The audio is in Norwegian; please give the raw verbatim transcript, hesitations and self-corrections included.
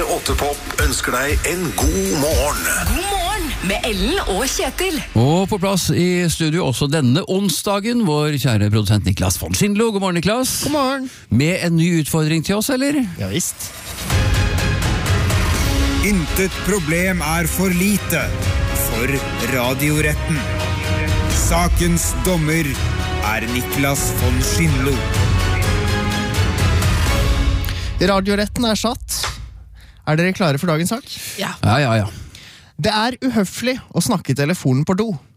åtte Pop ønsker deg en god morgen. God morgen med Ellen og Kjetil. Og på plass i studio også denne onsdagen, vår kjære produsent Niklas von Schindlo. God morgen, Niklas. God morgen. Med en ny utfordring til oss, eller? Ja, visst. Intet problem er for lite for radioretten. Sakens dommer er Niklas von Schindlo. Radioretten er satt. Er dere klare for dagens sak? Ja. Ja, ja, ja. Det er uhøflig å snakke i telefonen på do.